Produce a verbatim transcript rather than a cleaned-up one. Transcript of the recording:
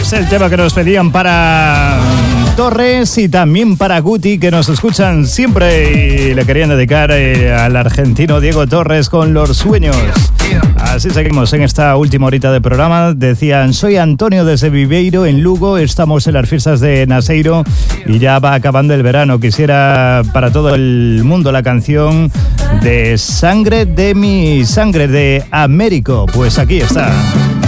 Es el tema que nos pedían para Torres y también para Guti, que nos escuchan siempre y le querían dedicar eh, al argentino Diego Torres con Los Sueños. Así seguimos en esta última horita de programa. Decían, soy Antonio desde Viveiro, en Lugo. Estamos en las fiestas de Naseiro y ya va acabando el verano. Quisiera para todo el mundo la canción de Sangre de mi Sangre de Américo. Pues aquí está.